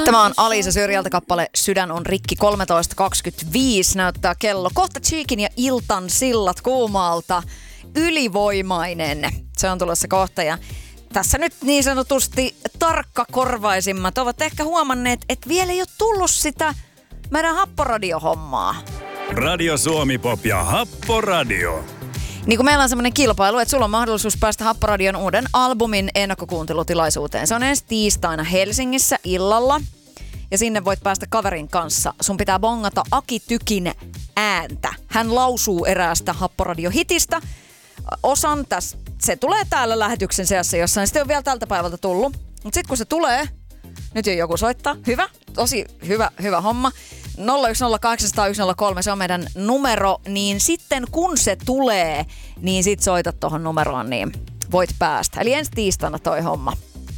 Tämä on Alisa Syrjältä kappale Sydän on rikki. 13.25 näyttää kello. Kohta Cheekin ja Iltan sillat Kuumaalta. Ylivoimainen. Se on tulossa kohta ja tässä nyt niin sanotusti tarkkakorvaisimmat ovat ehkä huomanneet, että vielä ei ole tullut sitä meidän Happoradio-hommaa. Radio Suomi Pop ja Happoradio. Niin kuin meillä on semmoinen kilpailu, että sulla on mahdollisuus päästä Happoradion uuden albumin ennakkokuuntelutilaisuuteen. Se on ensi tiistaina Helsingissä illalla ja sinne voit päästä kaverin kanssa. Sun pitää bongata Aki Tykin ääntä. Hän lausuu eräästä Happoradio-hitistä. Osan tässä, se tulee täällä lähetyksen seassa jossain. Sitten on vielä tältä päivältä tullut. Mutta sitten kun se tulee, nyt jo joku soittaa. Hyvä, tosi hyvä homma. 010800103, se on meidän numero, niin sitten kun se tulee, niin sit soitat tohon numeroon, niin voit päästä. Eli ensi tiistaina toi homma.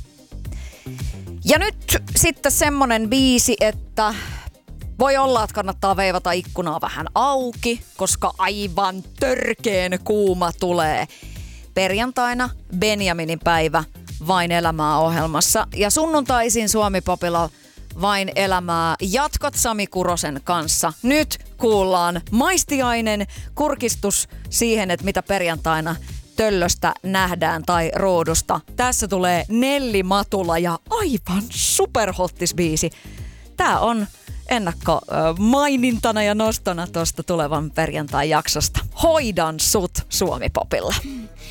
Ja nyt sitten semmonen biisi, että voi olla, että kannattaa veivata ikkunaa vähän auki, koska aivan törkeen kuuma tulee. Perjantaina Benjaminin päivä Vain elämää -ohjelmassa ja sunnuntaisin Suomi Popilla Vain elämää jatkot Sami Kurosen kanssa. Nyt kuullaan maistiainen kurkistus siihen, että mitä perjantaina töllöstä nähdään tai ruudusta. Tässä tulee Nelli Matula ja aivan superhottis biisi. Tää on ennakko mainintana ja nostona tuosta tulevan perjantai jaksosta. Hoidan sut Suomi Popilla.